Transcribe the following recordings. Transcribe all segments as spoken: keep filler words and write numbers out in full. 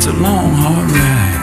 It's a long, hard ride.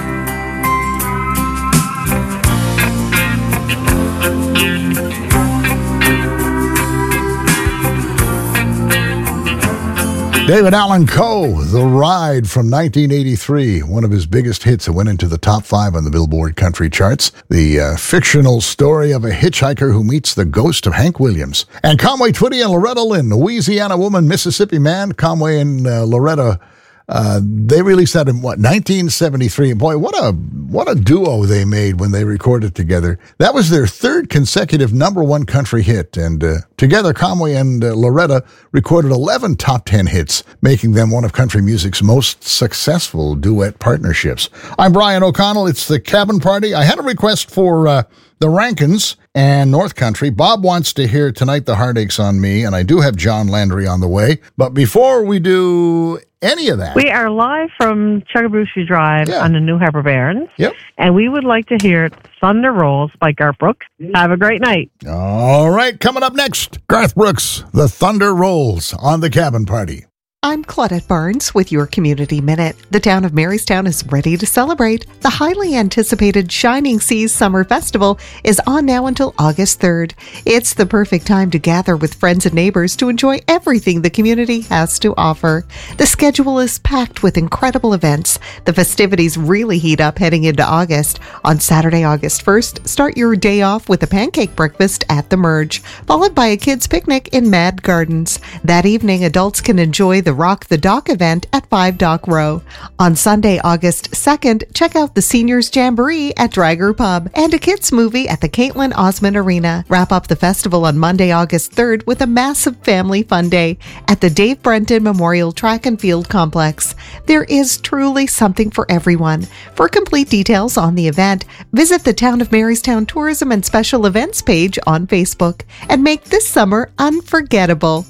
David Allan Coe, The Ride from nineteen eighty-three, one of his biggest hits that went into the top five on the Billboard country charts. The uh, fictional story of a hitchhiker who meets the ghost of Hank Williams. And Conway Twitty and Loretta Lynn, Louisiana Woman, Mississippi Man. Conway and uh, Loretta, uh, they released that in, what, nineteen seventy-three. Boy, what a what a duo they made when they recorded together. That was their third consecutive number one country hit. And uh, together, Conway and uh, Loretta recorded eleven top ten hits, making them one of country music's most successful duet partnerships. I'm Brian O'Connell. It's the Cabin Party. I had a request for uh, the Rankins and North Country. Bob wants to hear Tonight the Heartache's on Me, and I do have John Landry on the way. But before we do any of that, we are live from Chugabooshie Drive yeah. on the New Harbour Barrens. Yep. And we would like to hear Thunder Rolls by Garth Brooks. Have a great night. All right, coming up next, Garth Brooks, The Thunder Rolls on the Cabin Party. I'm Claudette Barnes with your Community Minute. The town of Marystown is ready to celebrate. The highly anticipated Shining Seas Summer Festival is on now until August third. It's the perfect time to gather with friends and neighbors to enjoy everything the community has to offer. The schedule is packed with incredible events. The festivities really heat up heading into August. On Saturday, August first, start your day off with a pancake breakfast at the Merge, followed by a kids' picnic in Mad Gardens. That evening, adults can enjoy the Rock the Dock event at Five Dock Row. On Sunday, August second, check out the Seniors Jamboree at Drager Pub and a kids movie at the Caitlin Osmond Arena. Wrap up the festival on Monday, August third with a massive family fun day at the Dave Brenton Memorial Track and Field Complex. There is truly something for everyone. For complete details on the event, visit the Town of Marystown Tourism and Special Events page on Facebook and make this summer unforgettable.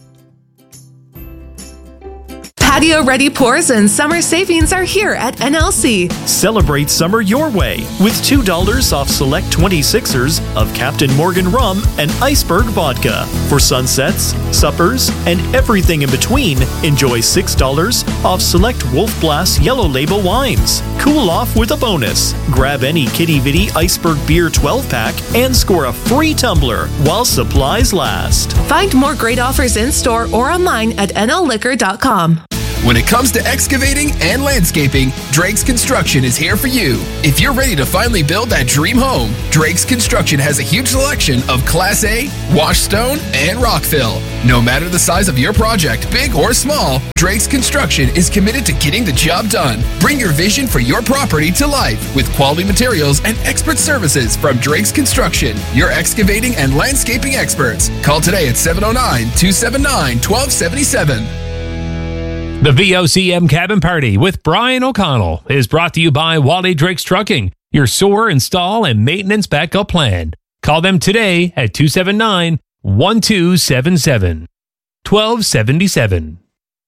Patio-ready pours and summer savings are here at N L C. Celebrate summer your way with two dollars off select twenty-sixers of Captain Morgan rum and Iceberg vodka. For sunsets, suppers, and everything in between, enjoy six dollars off select Wolf Blass Yellow Label wines. Cool off with a bonus. Grab any Kitty Vitty Iceberg Beer twelve-pack and score a free tumbler while supplies last. Find more great offers in-store or online at N L liquor dot com. When it comes to excavating and landscaping, Drake's Construction is here for you. If you're ready to finally build that dream home, Drake's Construction has a huge selection of Class A, wash stone, and rock fill. No matter the size of your project, big or small, Drake's Construction is committed to getting the job done. Bring your vision for your property to life with quality materials and expert services from Drake's Construction, your excavating and landscaping experts. Call today at seven oh nine, two seven nine, one two seven seven. The V O C M Cabin Party with Brian O'Connell is brought to you by Wally Drake's Trucking, your sewer install and maintenance backup plan. Call them today at two seven nine, one two seven seven. twelve seventy-seven.